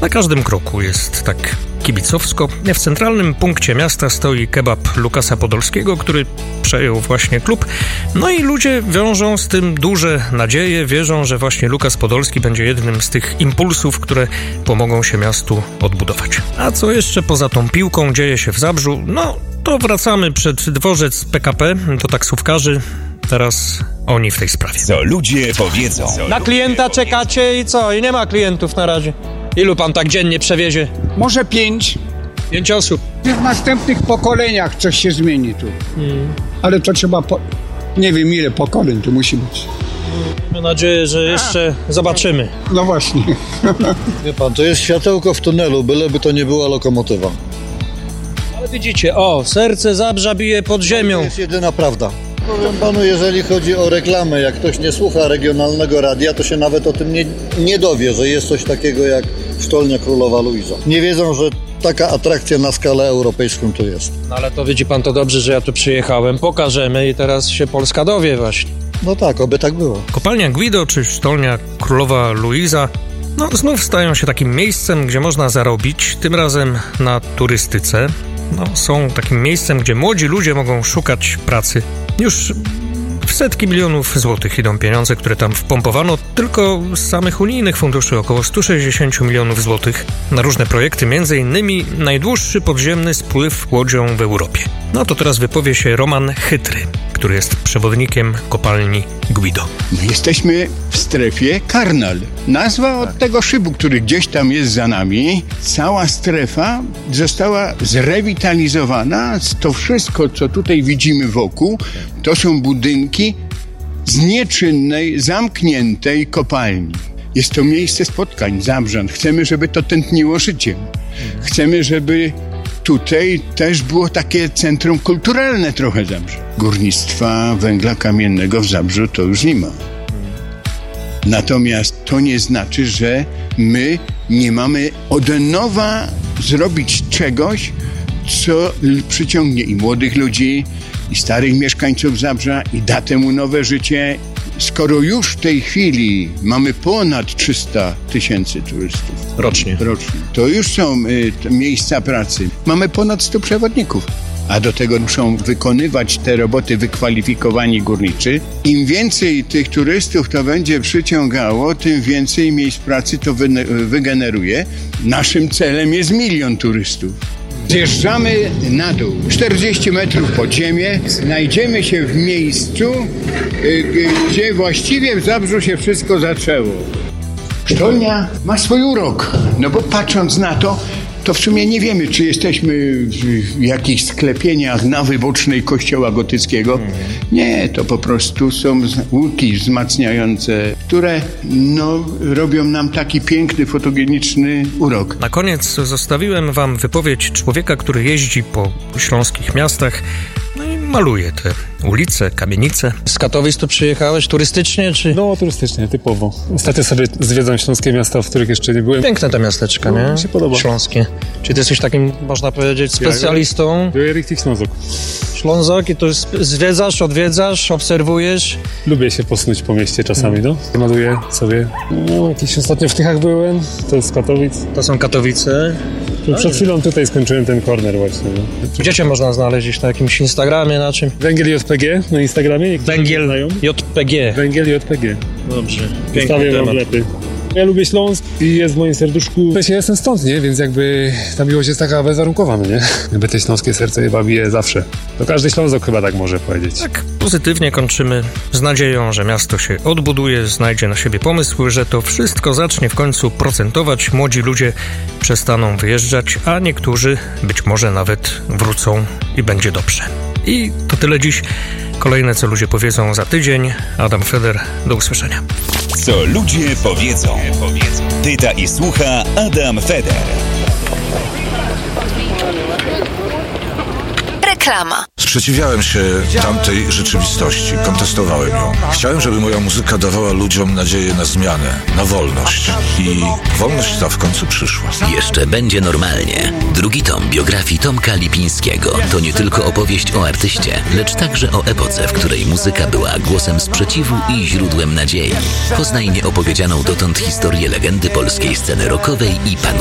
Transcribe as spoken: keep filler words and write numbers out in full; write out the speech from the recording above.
Na każdym kroku jest tak kibicowsko. W centralnym punkcie miasta stoi kebab Lukasa Podolskiego, który przejął właśnie klub. No i ludzie wiążą z tym duże nadzieje, wierzą, że właśnie Lukas Podolski będzie jednym z tych impulsów, które pomogą się miastu odbudować. A co jeszcze poza tą piłką dzieje się w Zabrzu? No, to wracamy przed dworzec P K P do taksówkarzy. Teraz oni w tej sprawie. Co ludzie powiedzą. Na klienta czekacie i co? I nie ma klientów na razie. Ilu pan tak dziennie przewiezie? Może pięć. Pięć osób. W następnych pokoleniach coś się zmieni tu. Hmm. Ale to trzeba, po... nie wiem ile pokoleń tu musi być. Mam nadzieję, że jeszcze A. zobaczymy. No właśnie. Wie pan, to jest światełko w tunelu, byleby to nie była lokomotywa. Ale widzicie, o, serce Zabrza bije pod ziemią. To jest jedyna prawda. Powiem panu, jeżeli chodzi o reklamę, jak ktoś nie słucha regionalnego radia, to się nawet o tym nie, nie dowie, że jest coś takiego jak Sztolnia Królowa Luiza. Nie wiedzą, że taka atrakcja na skalę europejską tu jest. No ale to widzi pan to dobrze, że ja tu przyjechałem, pokażemy i teraz się Polska dowie właśnie. No tak, oby tak było. Kopalnia Guido czy Sztolnia Królowa Luiza no znów stają się takim miejscem, gdzie można zarobić, tym razem na turystyce. No, są takim miejscem, gdzie młodzi ludzie mogą szukać pracy. Już w setki milionów złotych idą pieniądze, które tam wpompowano tylko z samych unijnych funduszy, około sto sześćdziesiąt milionów złotych na różne projekty, między innymi najdłuższy podziemny spływ łodzią w Europie. No to teraz wypowie się Roman Chytry, który jest przewodnikiem kopalni Guido. My jesteśmy w strefie Karnal. Nazwa od tego szybu, który gdzieś tam jest za nami. Cała strefa została zrewitalizowana. To wszystko, co tutaj widzimy wokół, to są budynki z nieczynnej, zamkniętej kopalni. Jest to miejsce spotkań, Zabrzan. Chcemy, żeby to tętniło życiem. Chcemy, żeby tutaj też było takie centrum kulturalne trochę Zabrze. Górnictwa węgla kamiennego w Zabrzu to już nie ma. Natomiast to nie znaczy, że my nie mamy od nowa zrobić czegoś, co przyciągnie i młodych ludzi, i starych mieszkańców Zabrza, i da temu nowe życie. Skoro już w tej chwili mamy ponad trzysta tysięcy turystów rocznie. rocznie, to już są y, miejsca pracy. Mamy ponad stu przewodników, a do tego muszą wykonywać te roboty wykwalifikowani górniczy. Im więcej tych turystów to będzie przyciągało, tym więcej miejsc pracy to wy, wygeneruje. Naszym celem jest milion turystów. Zjeżdżamy na dół, czterdzieści metrów pod ziemię, znajdziemy się w miejscu, gdzie właściwie w Zabrzu się wszystko zaczęło. Sztolnia ma swój urok, no bo patrząc na to, to w sumie nie wiemy, czy jesteśmy w jakichś sklepieniach nawy bocznej kościoła gotyckiego. Nie, to po prostu są łuki wzmacniające, które no, robią nam taki piękny, fotogeniczny urok. Na koniec zostawiłem wam wypowiedź człowieka, który jeździ po śląskich miastach, no i maluje te ulice, kamienice. Z Katowic tu przyjechałeś turystycznie, czy? No, turystycznie, typowo. Ostatnio sobie zwiedzam śląskie miasta, w których jeszcze nie byłem. Piękne te miasteczka, no, nie? Mi się podoba. Śląskie. Czy ty jesteś takim, można powiedzieć, specjalistą? Ja richtig Ślązok. Ślązok i tu zwiedzasz, odwiedzasz, obserwujesz? Lubię się posunąć po mieście czasami, no. Maluję sobie. No, jakieś ostatnio w Tychach byłem, to jest z Katowic. To są Katowice. No, przed chwilą tutaj skończyłem ten corner właśnie. No. Gdzie cię można znaleźć? Na jakimś Instagramie, na czym? Węgiel J P G na Instagramie. Węgiel J P G. Węgiel J P G. Dobrze. Zostawiam wam lepy. Ja lubię Śląsk i jest w moim serduszku. Ja jestem stąd, nie? Więc jakby ta miłość jest taka bezwarunkowa, nie? Jakby te śląskie serce chyba bije zawsze. To każdy Ślązok chyba tak może powiedzieć. Tak pozytywnie kończymy z nadzieją, że miasto się odbuduje, znajdzie na siebie pomysły, że to wszystko zacznie w końcu procentować. Młodzi ludzie przestaną wyjeżdżać, a niektórzy być może nawet wrócą i będzie dobrze. I to tyle dziś. Kolejne, co ludzie powiedzą za tydzień. Adam Feder, do usłyszenia. Co ludzie powiedzą. Pyta i słucha Adam Feder. Reklama. Sprzeciwiałem się tamtej rzeczywistości, kontestowałem ją. Chciałem, żeby moja muzyka dawała ludziom nadzieję na zmianę, na wolność. I wolność ta w końcu przyszła. Jeszcze będzie normalnie. Drugi tom biografii Tomka Lipińskiego to nie tylko opowieść o artyście, lecz także o epoce, w której muzyka była głosem sprzeciwu i źródłem nadziei. Poznaj nieopowiedzianą dotąd historię legendy polskiej sceny rockowej i punkowej.